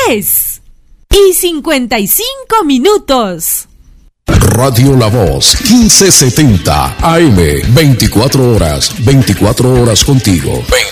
10:55. Radio La Voz, 1570 AM, 24 horas contigo.